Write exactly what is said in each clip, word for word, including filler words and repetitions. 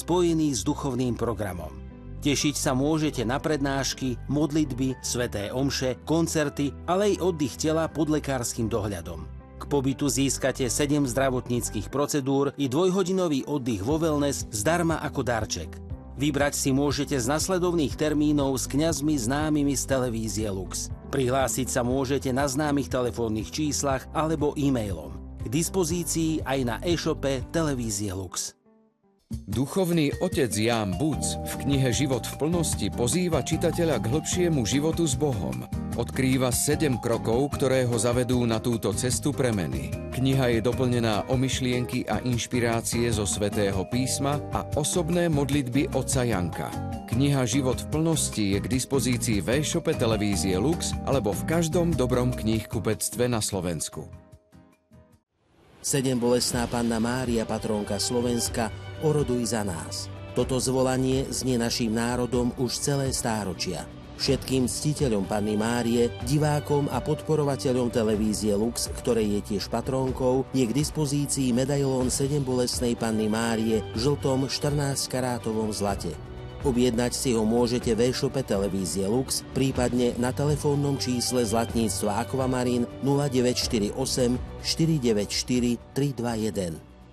spojený s duchovným programom. Tešiť sa môžete na prednášky, modlitby, sväté omše, koncerty, ale aj oddych tela pod lekárskym dohľadom. K pobytu získate sedem zdravotníckych procedúr i dvojhodinový oddych vo wellness zdarma ako darček. Vybrať si môžete z nasledovných termínov s kňazmi známymi z televízie Lux. Prihlásiť sa môžete na známych telefónnych číslach alebo e-mailom. K dispozícii aj na e-shope televízie Lux. Duchovný otec Ján Buc v knihe Život v plnosti pozýva čitateľa k hlbšiemu životu s Bohom. Odkrýva sedem krokov, ktoré ho zavedú na túto cestu premeny. Kniha je doplnená o myšlienky a inšpirácie zo Svätého písma a osobné modlitby otca Janka. Kniha Život v plnosti je k dispozícii v e-shope televízie Lux alebo v každom dobrom knihkupectve na Slovensku. Sedembolestná Panna Mária, patrónka Slovenska, oroduj za nás. Toto zvolanie znie naším národom už celé stáročia. Všetkým ctiteľom Panny Márie, divákom a podporovateľom televízie Lux, ktorej je tiež patrónkou, je k dispozícii medailón Sedembolestnej Panny Márie v žltom štrnásťkarátovom zlate. Objednať si ho môžete v e-shope televízie Lux, prípadne na telefónnom čísle zlatníctva Aquamarin nula deväť štyri osem štyri deväť štyri tri dva jeden.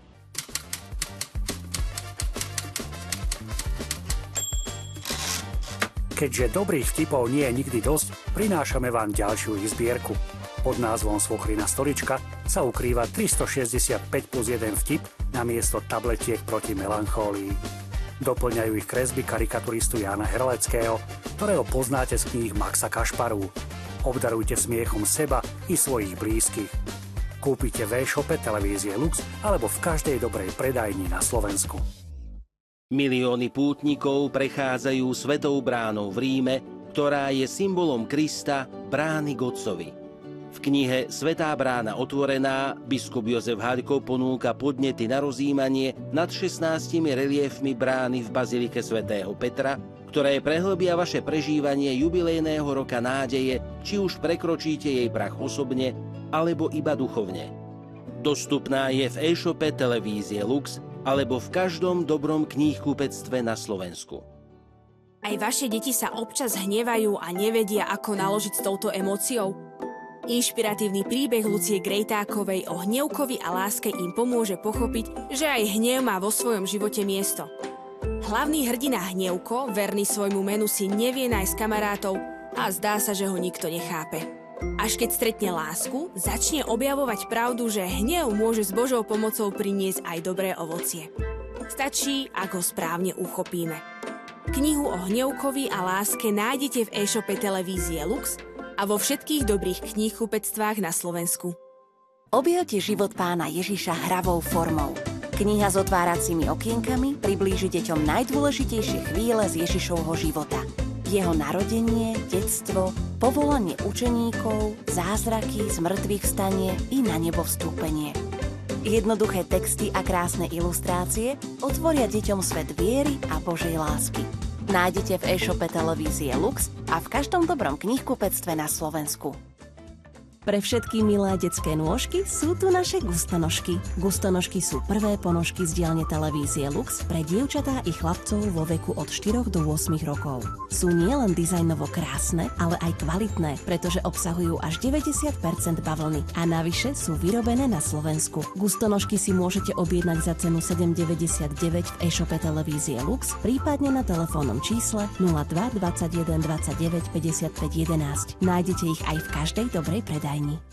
Keďže dobrých vtipov nie je nikdy dosť, prinášame vám ďalšiu ich zbierku. Pod názvom Svokhrina stolička sa ukrýva tristošesťdesiatpäť plus jeden vtip namiesto tabletiek proti melanchólii. Doplňajú ich kresby karikaturistu Jána Herleckého, ktorého poznáte z kníh Maxa Kašparu. Obdarujte smiechom seba i svojich blízkych. Kúpite v e-shope televízie Lux alebo v každej dobrej predajni na Slovensku. Milióny pútnikov prechádzajú Svetou bránou v Ríme, ktorá je symbolom Krista, brány k Otcovi. V knihe Svätá brána otvorená biskup Jozef Haľko ponúka podnety na rozjímanie nad šestnástimi reliéfmi brány v bazilike svätého Petra, ktoré prehlbia vaše prežívanie jubilejného roka nádeje, či už prekročíte jej prach osobne, alebo iba duchovne. Dostupná je v e-shope televízie Lux alebo v každom dobrom knihkupectve na Slovensku. Aj vaše deti sa občas hnevajú a nevedia, ako naložiť s touto emóciou? Inšpiratívny príbeh Lucie Grejtákovej o hnevkovi a láske im pomôže pochopiť, že aj hnev má vo svojom živote miesto. Hlavný hrdina Hnevko, verný svojmu menu, si nevie nájsť kamarátov a zdá sa, že ho nikto nechápe. Až keď stretne lásku, začne objavovať pravdu, že hnev môže s Božou pomocou priniesť aj dobré ovocie. Stačí, ak ho správne uchopíme. Knihu o Hnevkovi a láske nájdete v e-shope televízie Lux a vo všetkých dobrých knihkupectvách na Slovensku. Objavte život Pána Ježiša hravou formou. Kniha s otváracími okienkami priblíži deťom najdôležitejšie chvíle z Ježišovho života. Jeho narodenie, detstvo, povolanie učeníkov, zázraky, zmrtvých vstanie i na nebo vstúpenie. Jednoduché texty a krásne ilustrácie otvoria deťom svet viery a Božej lásky. Nájdete v e-shope televízie Lux a v každom dobrom knihkupectve na Slovensku. Pre všetky milé detské nôžky sú tu naše gustonožky. Gustonožky sú prvé ponožky z dielne televízie Lux pre dievčatá i chlapcov vo veku od štyroch do ôsmich rokov. Sú nielen dizajnovo krásne, ale aj kvalitné, pretože obsahujú až deväťdesiat percent bavlny a navyše sú vyrobené na Slovensku. Gustonožky si môžete objednať za cenu sedem deväťdesiatdeväť v e-shope televízie Lux, prípadne na telefónnom čísle nula dva dvadsaťjeden dvadsaťdeväť päťdesiatpäť jedenásť. Nájdete ich aj v každej dobrej predajni.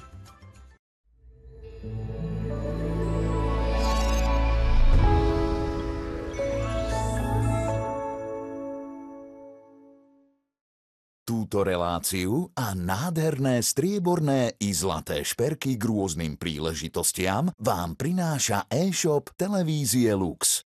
Túto reláciu a nádherné strieborné i zlaté šperky k rôznym príležitostiam vám prináša e-shop televízie Lux.